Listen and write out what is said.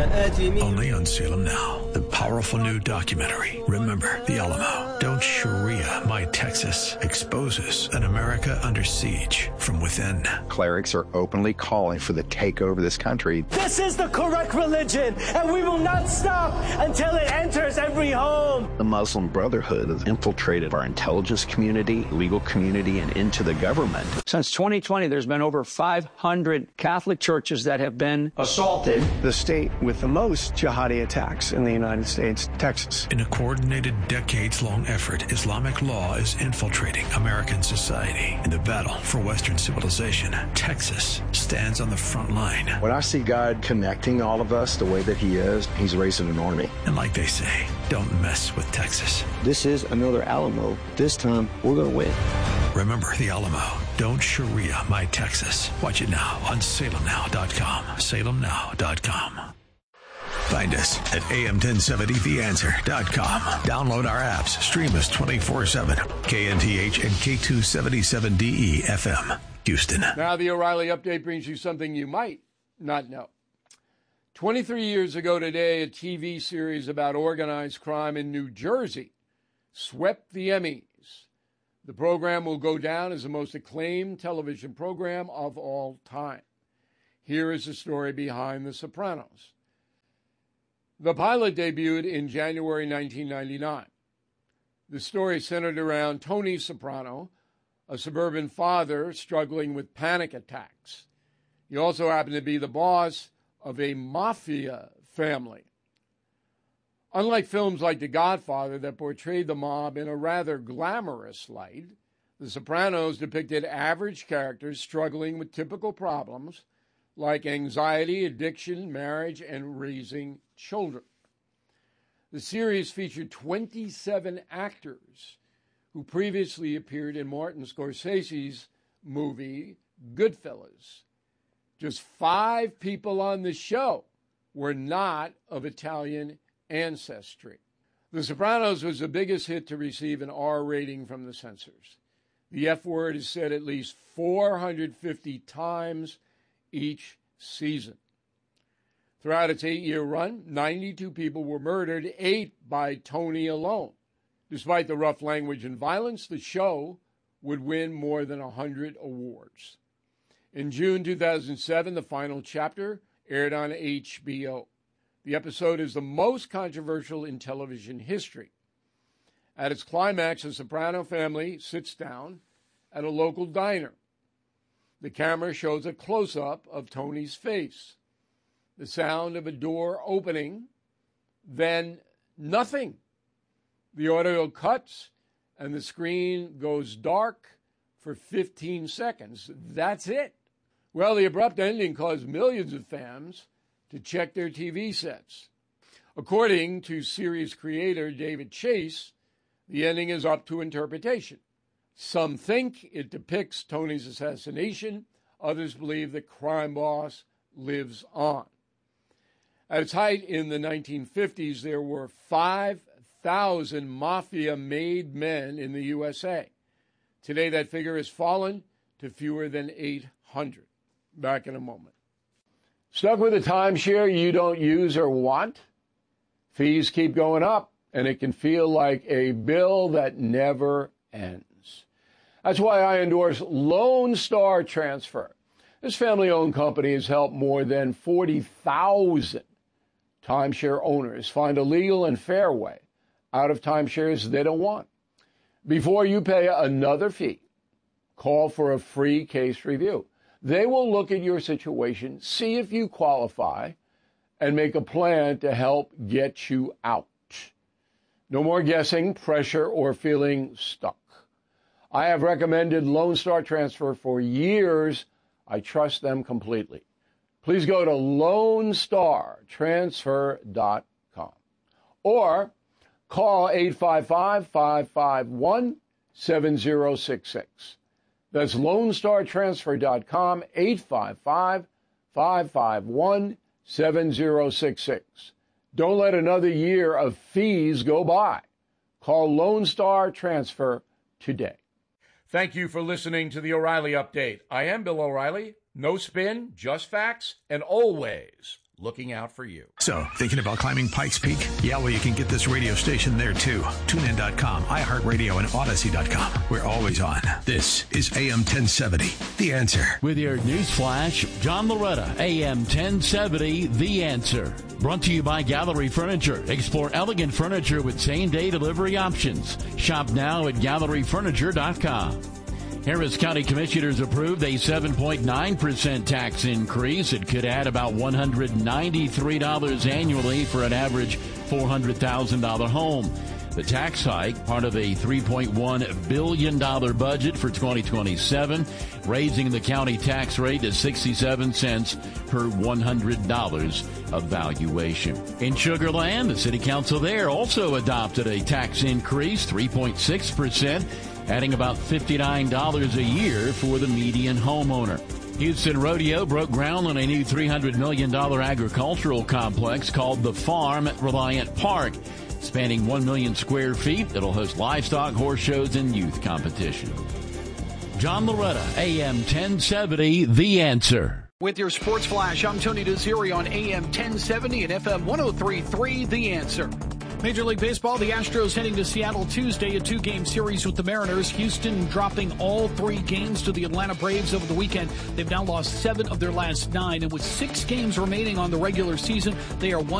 Only on Salem Now, the powerful new documentary, Remember the Alamo. Don't Sharia My Texas, exposes an America under siege from within. Clerics are openly calling for the takeover of this country. This is the correct religion, and we will not stop until it enters every home. The Muslim Brotherhood has infiltrated our intelligence community, legal community, and into the government. Since 2020, there's been over 500 Catholic churches that have been assaulted. The state with the most jihadi attacks in the United States, Texas. In a coordinated, decades-long effort, Islamic law is infiltrating American society. In the battle for Western civilization, Texas stands on the front line. When I see God connecting all of us the way that he is, he's raising an army. And like they say, don't mess with Texas. This is another Alamo. This time, we're going to win. Remember the Alamo. Don't Sharia My Texas. Watch it now on salemnow.com. salemnow.com. Find us at am1070theanswer.com. Download our apps. Stream us 24/7. KNTH and K277DE FM, Houston. Now the O'Reilly Update brings you something you might not know. 23 years ago today, a TV series about organized crime in New Jersey swept the Emmys. The program will go down as the most acclaimed television program of all time. Here is the story behind The Sopranos. The pilot debuted in January 1999. The story centered around Tony Soprano, a suburban father struggling with panic attacks. He also happened to be the boss of a mafia family. Unlike films like The Godfather that portrayed the mob in a rather glamorous light, The Sopranos depicted average characters struggling with typical problems like anxiety, addiction, marriage, and raising children. The series featured 27 actors who previously appeared in Martin Scorsese's movie Goodfellas. Just 5 people on the show were not of Italian ancestry. The Sopranos was the biggest hit to receive an R rating from the censors. The F word is said at least 450 times each season. Throughout its 8-year run, 92 people were murdered, 8 by Tony alone. Despite the rough language and violence, the show would win more than 100 awards. In June 2007, the final chapter aired on HBO. The episode is the most controversial in television history. At its climax, the Soprano family sits down at a local diner. The camera shows a close-up of Tony's face, the sound of a door opening, then nothing. The audio cuts, and the screen goes dark for 15 seconds. That's it. Well, the abrupt ending caused millions of fans to check their TV sets. According to series creator David Chase, the ending is up to interpretation. Some think it depicts Tony's assassination. Others believe the crime boss lives on. At its height in the 1950s, there were 5,000 mafia-made men in the USA. Today, that figure has fallen to fewer than 800. Back in a moment. Stuck with a timeshare you don't use or want? Fees keep going up, and it can feel like a bill that never ends. That's why I endorse Lone Star Transfer. This family-owned company has helped more than 40,000 timeshare owners find a legal and fair way out of timeshares they don't want. Before you pay another fee, call for a free case review. They will look at your situation, see if you qualify, and make a plan to help get you out. No more guessing, pressure, or feeling stuck. I have recommended Lone Star Transfer for years. I trust them completely. Please go to LoneStarTransfer.com or call 855-551-7066. That's LoneStarTransfer.com, 855-551-7066. Don't let another year of fees go by. Call Lone Star Transfer today. Thank you for listening to the O'Reilly Update. I am Bill O'Reilly. No spin, just facts, and always looking out for you. So, thinking about climbing Pikes Peak? Yeah, well, you can get this radio station there, too. TuneIn.com, iHeartRadio, and Odyssey.com. We're always on. This is AM 1070, The Answer. With your news flash, John Loretta, AM 1070, The Answer. Brought to you by Gallery Furniture. Explore elegant furniture with same-day delivery options. Shop now at GalleryFurniture.com. Harris County Commissioners approved a 7.9% tax increase. It could add about $193 annually for an average $400,000 home. The tax hike, part of a $3.1 billion budget for 2027, raising the county tax rate to 67 cents per $100 of valuation. In Sugar Land, the city council there also adopted a tax increase, 3.6%, adding about $59 a year for the median homeowner. Houston Rodeo broke ground on a new $300 million agricultural complex called The Farm at Reliant Park, spanning 1 million square feet. It'll host livestock, horse shows, and youth competition. John Loretta, AM 1070, The Answer. With your Sports Flash, I'm Tony DeZeri on AM 1070 and FM 103.3, The Answer. Major League Baseball, the Astros heading to Seattle Tuesday, a 2-game series with the Mariners. Houston dropping all 3 games to the Atlanta Braves over the weekend. They've now lost 7 of their last 9, and with 6 games remaining on the regular season, they are